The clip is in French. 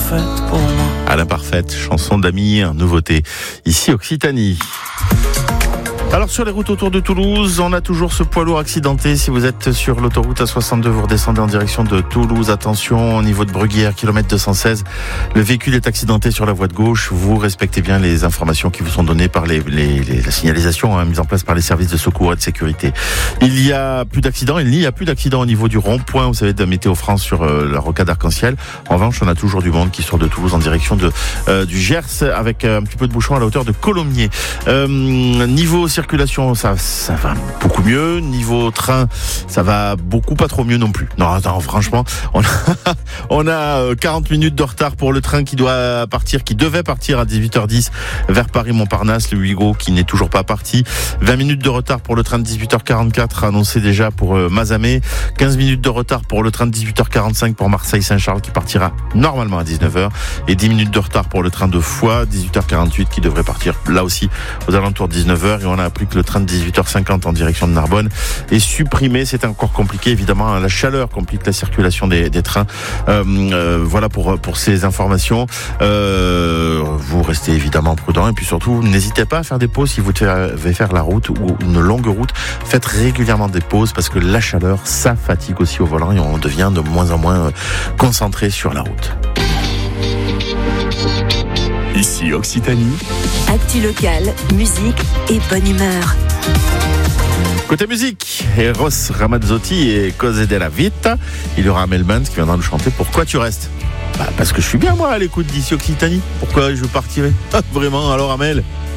parfaite pour moi. À l'imparfaite, chanson d'Amir, nouveauté, ici Occitanie. Alors sur les routes autour de Toulouse, on a toujours ce poids lourd accidenté. Si vous êtes sur l'autoroute A62, vous redescendez en direction de Toulouse. Attention, au niveau de Bruguière, kilomètre 216, le véhicule est accidenté sur la voie de gauche. Vous respectez bien les informations qui vous sont données par la signalisation mise en place par les services de secours et de sécurité. Il n'y a plus d'accident au niveau du rond-point, vous savez, de Météo France sur la rocade Arc-en-Ciel. En revanche, on a toujours du monde qui sort de Toulouse en direction du Gers avec un petit peu de bouchon à la hauteur de Colomiers. Niveau circulation, ça va beaucoup mieux. Niveau train, ça va beaucoup pas trop mieux non plus. Non, attends, franchement, on a 40 minutes de retard pour le train qui devait partir à 18h10 vers Paris-Montparnasse, le Ouigo qui n'est toujours pas parti. 20 minutes de retard pour le train de 18h44 annoncé déjà pour Mazamet. 15 minutes de retard pour le train de 18h45 pour Marseille-Saint-Charles qui partira normalement à 19h. Et 10 minutes de retard pour le train de Foix, 18h48 qui devrait partir là aussi aux alentours de 19h. Et on a appris que le train de 18h50 en direction de Narbonne est supprimé. C'est encore compliqué, évidemment. La chaleur complique la circulation des trains. Voilà pour ces informations. Vous restez évidemment prudent et puis surtout, n'hésitez pas à faire des pauses si vous devez faire la route ou une longue route. Faites régulièrement des pauses parce que la chaleur, ça fatigue aussi au volant et on devient de moins en moins concentré sur la route. Ici Occitanie. Actu locale, musique et bonne humeur. Côté musique, Eros Ramazzotti et Cose della Vita. Il y aura Amel Benz qui viendra nous chanter Pourquoi tu restes. Parce que je suis bien moi à l'écoute d'ici Occitanie. Pourquoi je partirai? Vraiment, alors Amel?